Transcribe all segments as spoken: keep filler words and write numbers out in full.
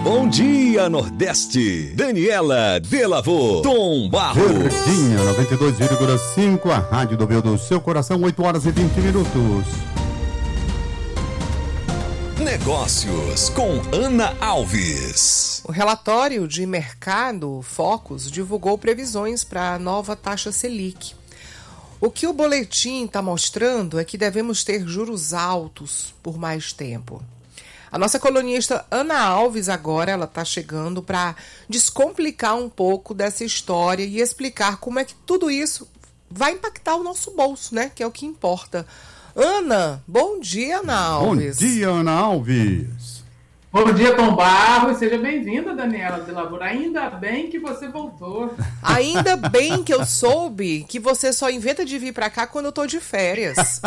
Bom dia, Nordeste. Daniela Delavô, Tom Barros. Verdinha, noventa e dois vírgula cinco, a rádio do meu do seu coração, oito horas e vinte minutos. Negócios com Ana Alves. O relatório de mercado Focus divulgou previsões para a nova taxa Selic. O que o boletim está mostrando é que devemos ter juros altos por mais tempo. A nossa colunista Ana Alves agora ela está chegando para descomplicar um pouco dessa história e explicar como é que tudo isso vai impactar o nosso bolso, né? Que é o que importa. Ana, bom dia, Ana Alves. Bom dia, Ana Alves. Bom dia, Tom Barros. Seja bem-vinda, Daniela Delavô. Ainda bem que você voltou. Ainda bem que eu soube que você só inventa de vir para cá quando eu tô de férias.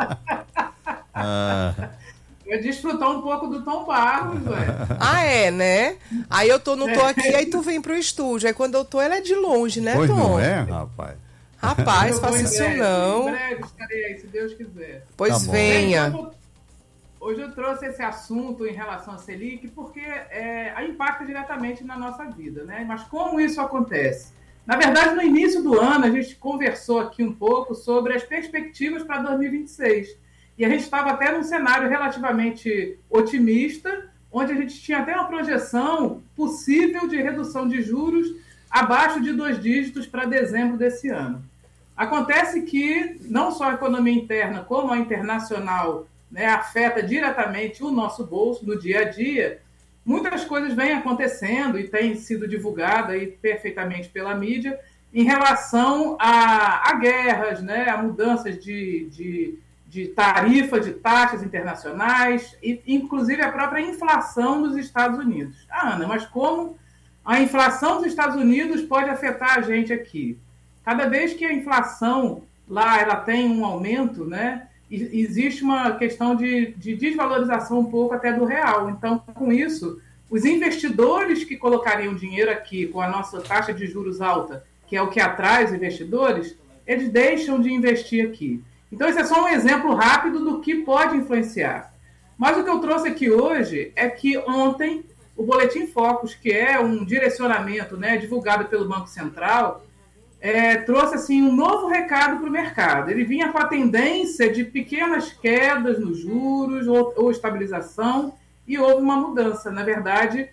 ah... Eu desfrutar um pouco do Tom Barros, ué. Ah, é, né? Aí eu tô, não tô aqui, aí tu vem pro estúdio. Aí quando eu tô, ela é de longe, né, pois Tom? Não é, rapaz? Rapaz, Eu faça vou em isso breve, não. Em breve estarei aí, se Deus quiser. Pois Tá venha. Bem, hoje eu trouxe esse assunto em relação à Selic porque é, impacta diretamente na nossa vida, né? Mas como isso acontece? Na verdade, no início do ano, a gente conversou aqui um pouco sobre as perspectivas para dois mil e vinte e seis. E a gente estava até num cenário relativamente otimista, onde a gente tinha até uma projeção possível de redução de juros abaixo de dois dígitos para dezembro desse ano. Acontece que não só a economia interna, como a internacional, né, afeta diretamente o nosso bolso no dia a dia. Muitas coisas vêm acontecendo e têm sido divulgadas aí perfeitamente pela mídia em relação a, a guerras, né, a mudanças de... de de tarifa, de taxas internacionais, e inclusive a própria inflação dos Estados Unidos. Ah, Ana, mas como a inflação dos Estados Unidos pode afetar a gente aqui? Cada vez que a inflação lá ela tem um aumento, né, existe uma questão de, de desvalorização um pouco até do real. Então, com isso, os investidores que colocariam dinheiro aqui com a nossa taxa de juros alta, que é o que atrai os investidores, eles deixam de investir aqui. Então, esse é só um exemplo rápido do que pode influenciar. Mas o que eu trouxe aqui hoje é que ontem o Boletim Focus, que é um direcionamento, né, divulgado pelo Banco Central, é, trouxe assim, um novo recado para o mercado. Ele vinha com a tendência de pequenas quedas nos juros ou, ou estabilização, e houve uma mudança. Na verdade,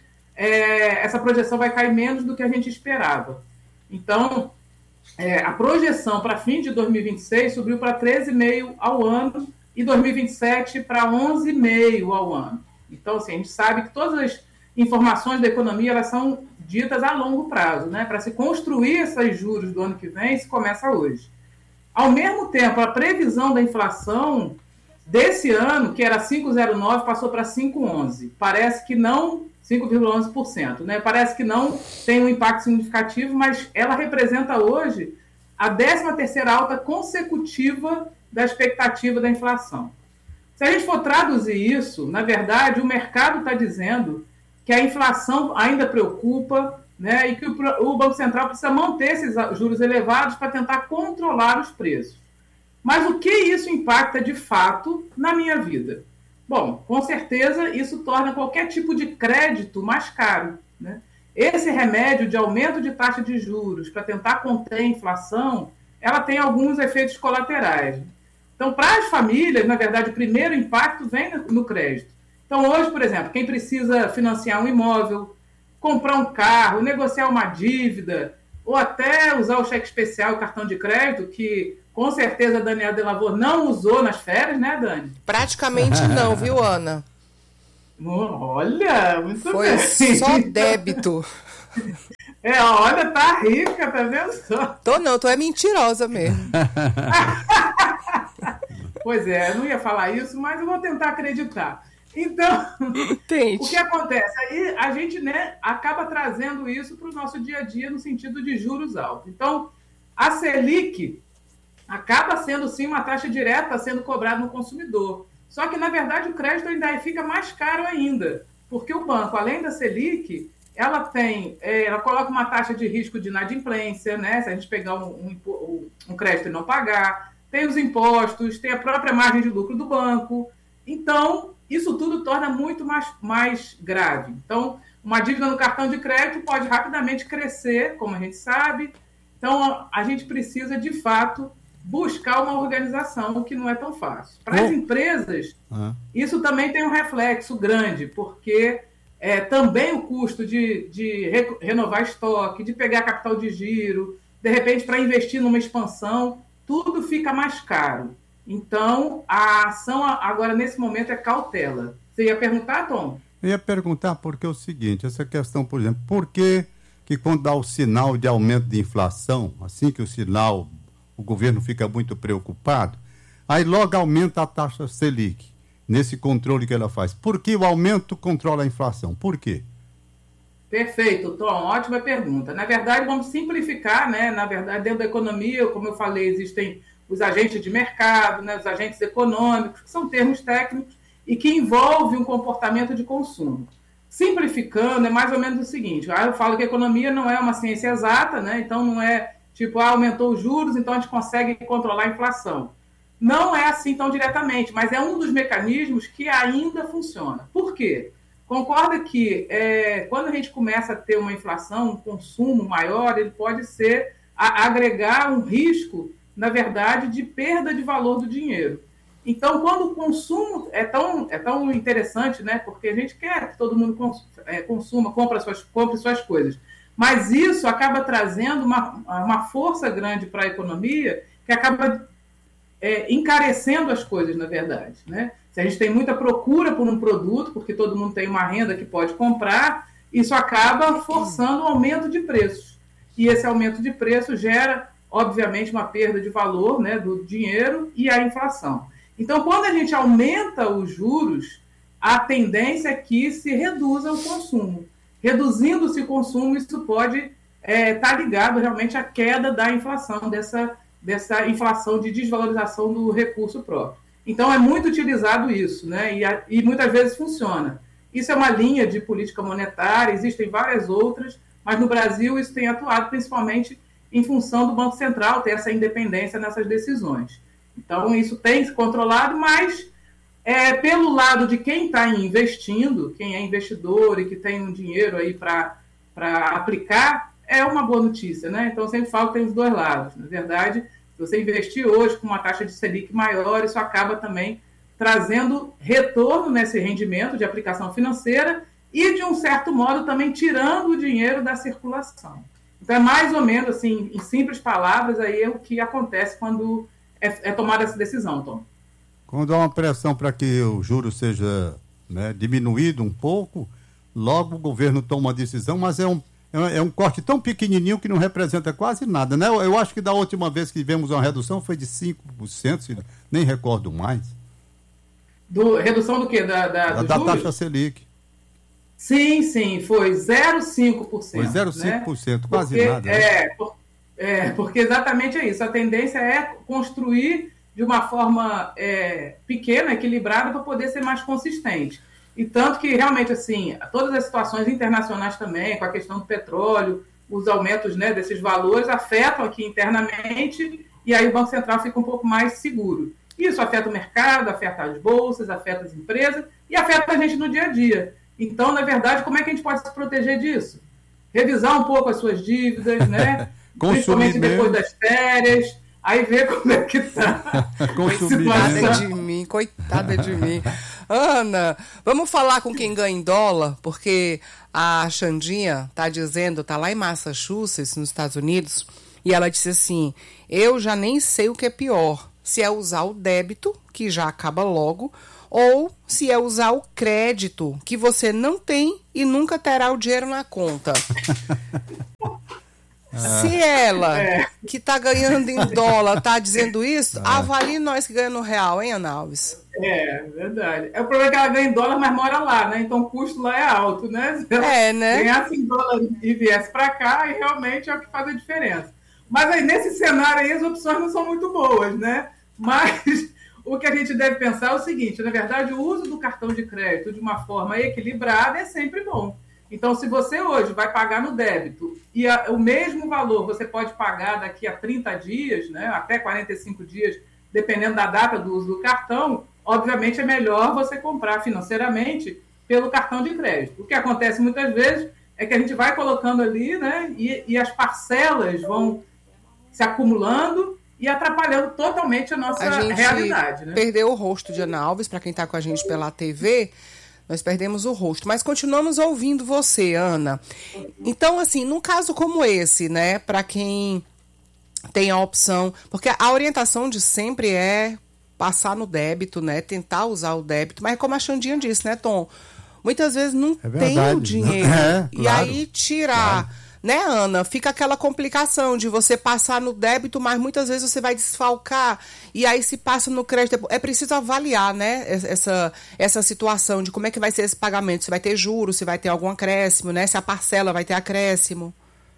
é, essa projeção vai cair menos do que a gente esperava. Então... É, a projeção para fim de dois mil e vinte e seis subiu para treze vírgula cinco ao ano e dois mil e vinte e sete para onze vírgula cinco ao ano. Então, assim, a gente sabe que todas as informações da economia elas são ditas a longo prazo, né? Para se construir esses juros do ano que vem, se começa hoje. Ao mesmo tempo, a previsão da inflação desse ano, que era cinco vírgula zero nove, passou para cinco vírgula onze. Parece que não... cinco vírgula onze por cento, né? Parece que não tem um impacto significativo, mas ela representa hoje a décima terceira alta consecutiva da expectativa da inflação. Se a gente for traduzir isso, na verdade, o mercado está dizendo que a inflação ainda preocupa, né? E que o, o Banco Central precisa manter esses juros elevados para tentar controlar os preços. Mas o que isso impacta de fato na minha vida? Bom, com certeza isso torna qualquer tipo de crédito mais caro, né? Esse remédio de aumento de taxa de juros para tentar conter a inflação, ela tem alguns efeitos colaterais. Então, para as famílias, na verdade, o primeiro impacto vem no crédito. Então, hoje, por exemplo, quem precisa financiar um imóvel, comprar um carro, negociar uma dívida, ou até usar o cheque especial, o cartão de crédito, que... com certeza a Daniela Delavô não usou nas férias, né, Dani? Praticamente não, viu, Ana? Olha, muito Foi bem. Foi só débito. É, olha, tá rica, tá vendo só? Tô não, tu é mentirosa mesmo. Pois é, eu não ia falar isso, mas eu vou tentar acreditar. Então, Entendi. O que acontece? Aí a gente, né, acaba trazendo isso para o nosso dia a dia no sentido de juros altos. Então, a Selic... acaba sendo, sim, uma taxa direta sendo cobrada no consumidor. Só que, na verdade, o crédito ainda fica mais caro ainda, porque o banco, além da Selic, ela tem, ela coloca uma taxa de risco de inadimplência, né? Se a gente pegar um, um, um crédito e não pagar, tem os impostos, tem a própria margem de lucro do banco. Então, isso tudo torna muito mais, mais grave. Então, uma dívida no cartão de crédito pode rapidamente crescer, como a gente sabe. Então, a gente precisa, de fato, buscar uma organização, o que não é tão fácil. Para as empresas, uhum. isso também tem um reflexo grande, porque é, também o custo de, de re, renovar estoque, de pegar capital de giro, de repente, para investir numa expansão, tudo fica mais caro. Então, a ação agora, nesse momento, é cautela. Você ia perguntar, Tom? Eu ia perguntar porque é o seguinte, essa questão, por exemplo, por que, que quando dá o sinal de aumento de inflação, assim que o sinal, o governo fica muito preocupado, aí logo aumenta a taxa Selic, nesse controle que ela faz. Por que o aumento controla a inflação? Por quê? Perfeito, Tom, ótima pergunta. Na verdade, vamos simplificar, né? Na verdade, dentro da economia, como eu falei, existem os agentes de mercado, né? Os agentes econômicos, que são termos técnicos e que envolvem um comportamento de consumo. Simplificando, é mais ou menos o seguinte, eu falo que a economia não é uma ciência exata, né? Então não é tipo, ah, aumentou os juros, então a gente consegue controlar a inflação. Não é assim tão diretamente, mas é um dos mecanismos que ainda funciona. Por quê? Concorda que é, quando a gente começa a ter uma inflação, um consumo maior, ele pode ser a, agregar um risco, na verdade, de perda de valor do dinheiro. Então, quando o consumo é tão, é tão interessante, né, porque a gente quer que todo mundo cons, é, consuma, compre suas, compre suas coisas, mas isso acaba trazendo uma, uma força grande para a economia que acaba é, encarecendo as coisas, na verdade, né? Se a gente tem muita procura por um produto, porque todo mundo tem uma renda que pode comprar, isso acaba forçando o aumento de preços. E esse aumento de preço gera, obviamente, uma perda de valor, né, do dinheiro e a inflação. Então, quando a gente aumenta os juros, a tendência é que se reduza o consumo. Reduzindo-se o consumo, isso pode estar é, tá ligado realmente à queda da inflação, dessa, dessa inflação de desvalorização do recurso próprio. Então, é muito utilizado isso, né? E, a, e muitas vezes funciona. Isso é uma linha de política monetária, existem várias outras, mas no Brasil isso tem atuado principalmente em função do Banco Central ter essa independência nessas decisões. Então, isso tem se controlado, mas é, pelo lado de quem está investindo, quem é investidor e que tem um dinheiro aí para aplicar, é uma boa notícia, né? Então, eu sempre falo que tem os dois lados. Na verdade, se você investir hoje com uma taxa de Selic maior, isso acaba também trazendo retorno nesse rendimento de aplicação financeira e, de um certo modo, também tirando o dinheiro da circulação. Então, é mais ou menos, assim, em simples palavras, aí é o que acontece quando é, é tomada essa decisão, Tom. Quando há uma pressão para que o juro seja, né, diminuído um pouco, logo o governo toma uma decisão, mas é um É um corte tão pequenininho que não representa quase nada, né? Eu, eu acho que da última vez que tivemos uma redução foi de cinco por cento, nem recordo mais. Do, redução do quê? Da, da, da, da taxa Selic. Sim, sim, foi zero vírgula cinco por cento. Foi zero vírgula cinco por cento, né? Quase porque, nada. É, né? por, é, porque exatamente é isso. A tendência é construir de uma forma é, pequena, equilibrada, para poder ser mais consistente. E tanto que, realmente, assim, todas as situações internacionais também, com a questão do petróleo, os aumentos, né, desses valores, afetam aqui internamente, e aí o Banco Central fica um pouco mais seguro. Isso afeta o mercado, afeta as bolsas, afeta as empresas e afeta a gente no dia a dia. Então, na verdade, como é que a gente pode se proteger disso? Revisar um pouco as suas dívidas, né? Principalmente depois das férias. Aí ver como é que tá. Coitada de mim, coitada de mim. Ana, vamos falar com quem ganha em dólar, porque a Xandinha tá dizendo, tá lá em Massachusetts, nos Estados Unidos, e ela disse assim, eu já nem sei o que é pior, se é usar o débito, que já acaba logo, ou se é usar o crédito, que você não tem e nunca terá o dinheiro na conta. Se ela, é. que está ganhando em dólar, está dizendo isso, ah. avalie nós que ganhamos no real, hein, Ana Alves? É, verdade. É o problema que ela ganha em dólar, mas mora lá, né? Então o custo lá é alto, né? Se ela é, né? ganhasse em dólar e viesse para cá, e realmente é o que faz a diferença. Mas aí, nesse cenário aí, as opções não são muito boas, né? Mas o que a gente deve pensar é o seguinte, na verdade, o uso do cartão de crédito de uma forma equilibrada é sempre bom. Então, se você hoje vai pagar no débito e a, o mesmo valor você pode pagar daqui a trinta dias, né, até quarenta e cinco dias, dependendo da data do uso do cartão, obviamente é melhor você comprar financeiramente pelo cartão de crédito. O que acontece muitas vezes é que a gente vai colocando ali, né, e, e as parcelas vão se acumulando e atrapalhando totalmente a nossa a gente realidade. Né? Perdeu o rosto de Ana Alves, para quem está com a gente pela T V, nós perdemos o rosto, mas continuamos ouvindo você, Ana. Então, assim, num caso como esse, né, para quem tem a opção, porque a orientação de sempre é passar no débito, né, tentar usar o débito, mas como a Xandinha disse, né, Tom, muitas vezes não é tem o dinheiro, é, e claro, aí tirar... Claro. Né, Ana? Fica aquela complicação de você passar no débito, mas muitas vezes você vai desfalcar e aí se passa no crédito. É preciso avaliar, né, essa, essa situação de como é que vai ser esse pagamento. Se vai ter juros, se vai ter algum acréscimo, né? Se a parcela vai ter acréscimo.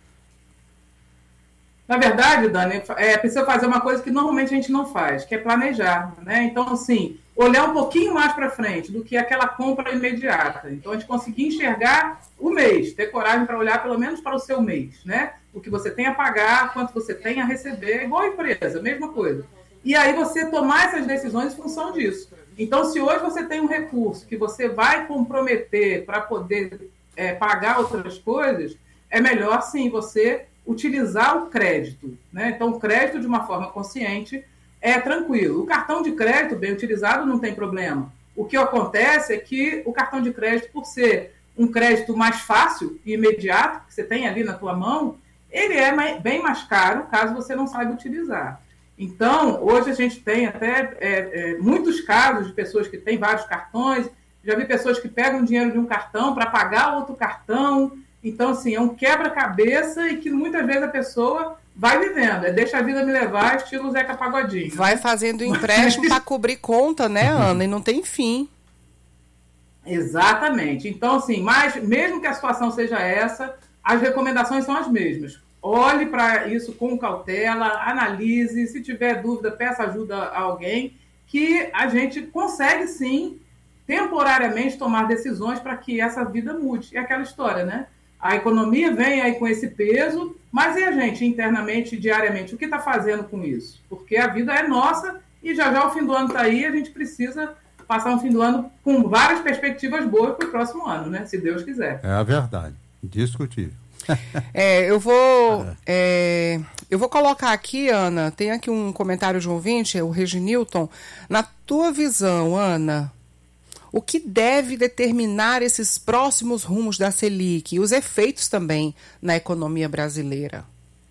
Na verdade, Dani, é preciso fazer uma coisa que normalmente a gente não faz, que é planejar, né? Então, assim, olhar um pouquinho mais para frente do que aquela compra imediata. Então, a gente conseguir enxergar o mês, ter coragem para olhar pelo menos para o seu mês, né? O que você tem a pagar, quanto você tem a receber, igual a empresa, mesma coisa. E aí você tomar essas decisões em função disso. Então, se hoje você tem um recurso que você vai comprometer para poder é, pagar outras coisas, é melhor, sim, você utilizar o crédito, né? Então, o crédito de uma forma consciente é tranquilo. O cartão de crédito bem utilizado não tem problema. O que acontece é que o cartão de crédito, por ser um crédito mais fácil e imediato, que você tem ali na tua mão, ele é bem mais caro caso você não saiba utilizar. Então, hoje a gente tem até é, é, muitos casos de pessoas que têm vários cartões, já vi pessoas que pegam dinheiro de um cartão para pagar outro cartão. Então, assim, é um quebra-cabeça e que muitas vezes a pessoa vai vivendo. É deixa a vida me levar, estilo Zeca Pagodinho. Vai fazendo empréstimo para cobrir conta, né, Ana? E não tem fim. Exatamente. Então, assim, mas mesmo que a situação seja essa, as recomendações são as mesmas. Olhe para isso com cautela, analise, se tiver dúvida, peça ajuda a alguém, que a gente consegue, sim, temporariamente tomar decisões para que essa vida mude. É aquela história, né? A economia vem aí com esse peso, mas e a gente internamente, diariamente, o que está fazendo com isso? Porque a vida é nossa e já já o fim do ano está aí, a gente precisa passar um fim do ano com várias perspectivas boas para o próximo ano, né? Se Deus quiser. É a verdade, indiscutível. É, eu vou é, eu vou colocar aqui, Ana, tem aqui um comentário de um ouvinte, o Reginilton. Na tua visão, Ana, o que deve determinar esses próximos rumos da Selic e os efeitos também na economia brasileira?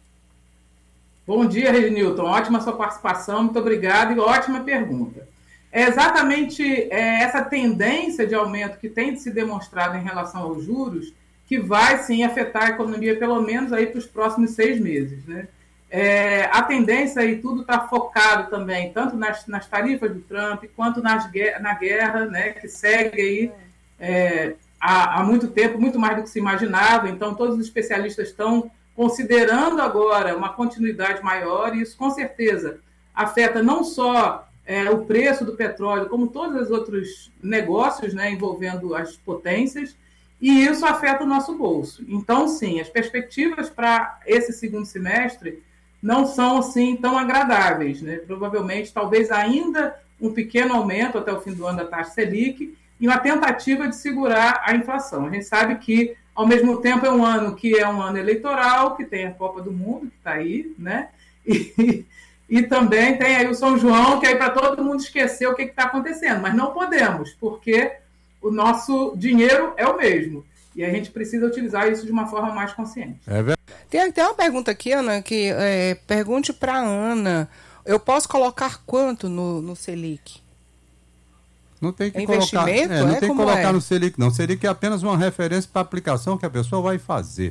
Bom dia, Reginilton. Ótima sua participação, muito obrigado e ótima pergunta. É exatamente é, essa tendência de aumento que tem se demonstrado em relação aos juros que vai, sim, afetar a economia pelo menos aí para os próximos seis meses, né? É, a tendência aí, tudo está focado também, tanto nas, nas tarifas do Trump, quanto nas, na guerra, né, que segue aí é, há, há muito tempo, muito mais do que se imaginava. Então, todos os especialistas estão considerando agora uma continuidade maior, e isso, com certeza, afeta não só é, o preço do petróleo, como todos os outros negócios, né, envolvendo as potências, e isso afeta o nosso bolso. Então, sim, as perspectivas para esse segundo semestre não são assim tão agradáveis, né? Provavelmente, talvez ainda um pequeno aumento até o fim do ano da taxa Selic e uma tentativa de segurar a inflação. A gente sabe que, ao mesmo tempo, é um ano que é um ano eleitoral, que tem a Copa do Mundo, que está aí, né? E, e também tem aí o São João, que é aí para todo mundo esquecer o que está acontecendo. Mas não podemos, porque o nosso dinheiro é o mesmo. E a gente precisa utilizar isso de uma forma mais consciente. É verdade. Tem até uma pergunta aqui, Ana, que é, pergunte para a Ana, eu posso colocar quanto no, no Selic? Não tem que é colocar, investimento? é, não é? tem que Como colocar é? no Selic, não. Selic é apenas uma referência para a aplicação que a pessoa vai fazer.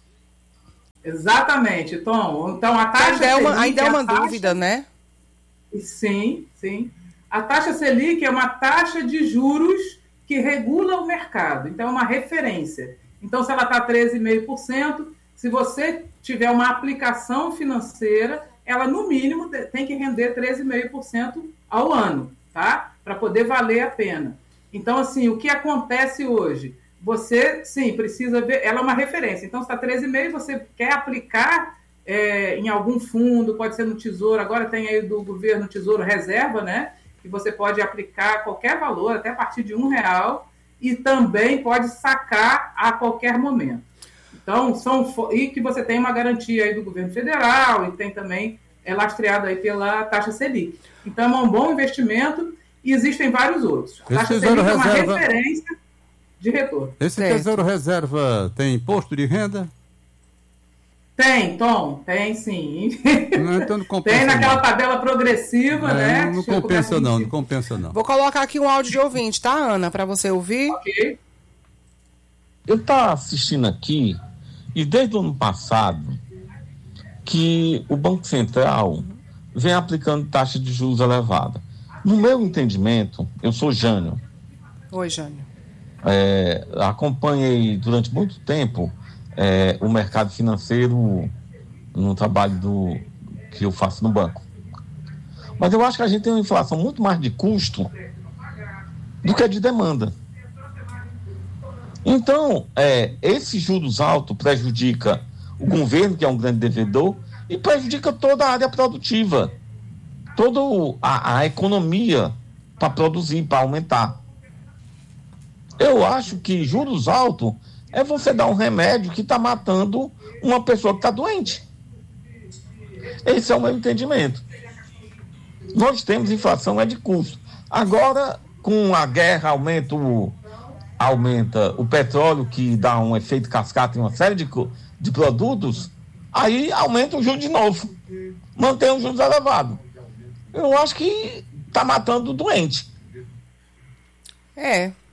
Exatamente, Tom. Então, a taxa ainda é uma, Selic... ainda é uma taxa... dúvida, né? Sim, sim. A taxa Selic é uma taxa de juros que regula o mercado. Então, é uma referência. Então, se ela está treze vírgula cinco por cento, se você tiver uma aplicação financeira, ela, no mínimo, tem que render treze vírgula cinco por cento ao ano, tá? Para poder valer a pena. Então, assim, o que acontece hoje? Você, sim, precisa ver... Ela é uma referência. Então, se está treze vírgula cinco, você quer aplicar é, em algum fundo, pode ser no Tesouro, agora tem aí do governo Tesouro Reserva, né? que você pode aplicar qualquer valor, até a partir de um real, e também pode sacar a qualquer momento. Então, são, e que você tem uma garantia aí do governo federal e tem também, é lastreado aí pela taxa Selic. Então, é um bom investimento e existem vários outros. A taxa Selic é uma reserva... referência de retorno. Esse certo. Tesouro Reserva tem imposto de renda? Tem, Tom, tem sim. Não, então não compensa, tem naquela não. tabela progressiva, é, né? Não, não compensa não, não compensa não. Vou colocar aqui um áudio de ouvinte, tá, Ana, para você ouvir. Ok. Eu estava assistindo aqui, e desde o ano passado, que o Banco Central vem aplicando taxa de juros elevada. No meu entendimento, eu sou Jânio. Oi, Jânio. É, acompanhei durante muito tempo é, o mercado financeiro no trabalho do, que eu faço no banco. Mas eu acho que a gente tem uma inflação muito mais de custo do que de demanda. Então, é, esses juros altos prejudica o governo, que é um grande devedor, e prejudica toda a área produtiva, toda a, a economia para produzir, para aumentar. Eu acho que juros altos é você dar um remédio que está matando uma pessoa que está doente. Esse é o meu entendimento. Nós temos inflação, é de custo. Agora, com a guerra, aumenta o, aumenta o petróleo, que dá um efeito cascata em uma série de, de produtos, aí aumenta o juro de novo. Mantém os juros elevados. Eu acho que está matando o doente. É.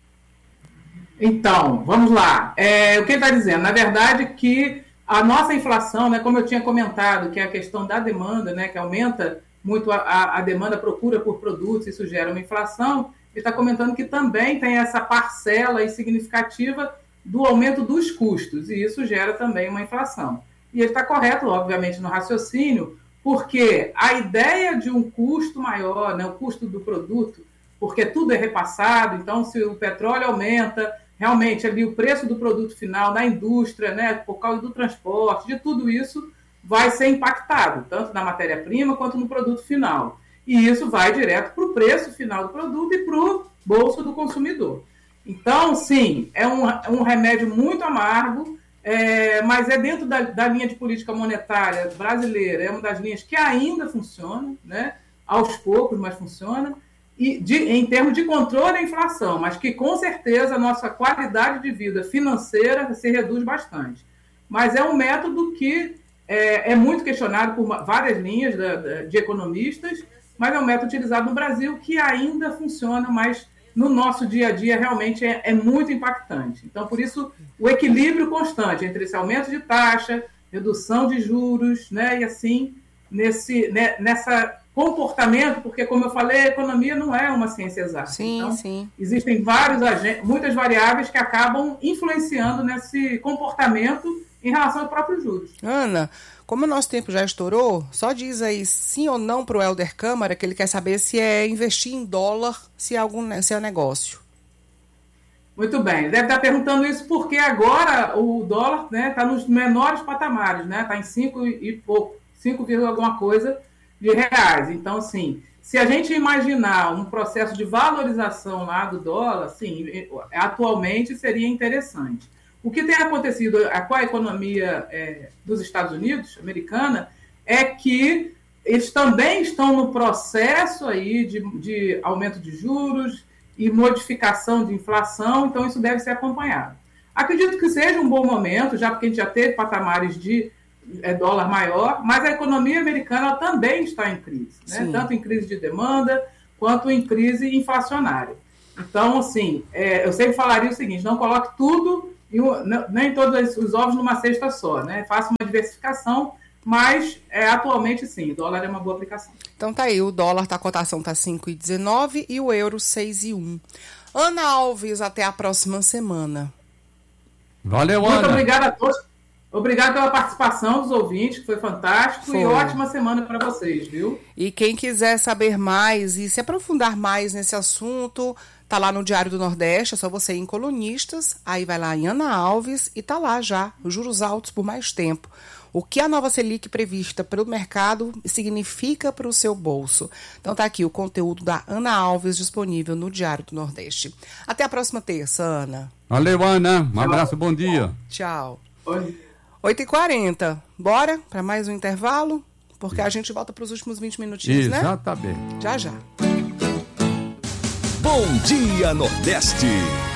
Então, vamos lá. É, o que ele está dizendo? Na verdade, que a nossa inflação, né, como eu tinha comentado, que é a questão da demanda, né, que aumenta muito a, a demanda, a procura por produtos, isso gera uma inflação. Ele está comentando que também tem essa parcela aí significativa do aumento dos custos, e isso gera também uma inflação. E ele está correto, obviamente, no raciocínio, porque a ideia de um custo maior, né, o custo do produto, porque tudo é repassado, então se o petróleo aumenta, realmente ali o preço do produto final da indústria, né, por causa do transporte, de tudo isso vai ser impactado, tanto na matéria-prima quanto no produto final. E isso vai direto para o preço final do produto e para o bolso do consumidor. Então, sim, é um, um remédio muito amargo, é, mas é dentro da, da linha de política monetária brasileira, é uma das linhas que ainda funciona, né, aos poucos, mas funciona, e de, em termos de controle da inflação, mas que com certeza a nossa qualidade de vida financeira se reduz bastante. Mas é um método que é, é muito questionado por várias linhas da, da, de economistas, mas é um método utilizado no Brasil que ainda funciona, mas no nosso dia a dia realmente é, é muito impactante. Então, por isso, o equilíbrio constante entre esse aumento de taxa, redução de juros, né, e assim, nesse, né, nessa comportamento, porque, como eu falei, a economia não é uma ciência exata. Sim, então, sim. Existem vários agentes, muitas variáveis que acabam influenciando nesse comportamento em relação aos próprios juros. Ana, como o nosso tempo já estourou, só diz aí sim ou não para o Helder Câmara, que ele quer saber se é investir em dólar, se é, algum, se é um negócio. Muito bem, ele deve estar perguntando isso porque agora o dólar está, né, nos menores patamares, né? Está em cinco e pouco, cinco, alguma coisa de reais. Então, assim, se a gente imaginar um processo de valorização lá do dólar, sim, atualmente seria interessante. O que tem acontecido com a economia é, dos Estados Unidos, americana, é que eles também estão no processo aí de, de aumento de juros e modificação de inflação, então isso deve ser acompanhado. Acredito que seja um bom momento, já porque a gente já teve patamares de é, dólar maior, mas a economia americana também está em crise, né? Tanto em crise de demanda quanto em crise inflacionária. Então, assim, é, eu sempre falaria o seguinte, não coloque tudo, e nem todos os ovos numa cesta só, né? Faça uma diversificação, mas é, atualmente sim, o dólar é uma boa aplicação. Então tá aí, o dólar, tá, a cotação está cinco reais e dezenove centavos e o euro seis reais e um centavo. Ana Alves, até a próxima semana. Valeu, Muito Ana. Muito obrigada a todos. Obrigado pela participação dos ouvintes, que foi fantástico. Foi. E ótima semana para vocês, viu? E quem quiser saber mais e se aprofundar mais nesse assunto, tá lá no Diário do Nordeste, é só você ir em Colunistas, aí vai lá em Ana Alves e tá lá já, juros altos por mais tempo. O que a nova Selic prevista para o mercado significa para o seu bolso. Então tá aqui o conteúdo da Ana Alves disponível no Diário do Nordeste. Até a próxima terça, Ana. Valeu, Ana. Um abraço, bom dia. Tchau. Oi. oito e quarenta. Bora para mais um intervalo? Porque a gente volta para os últimos vinte minutinhos, né? Exatamente. Já, já. Bom Dia Nordeste.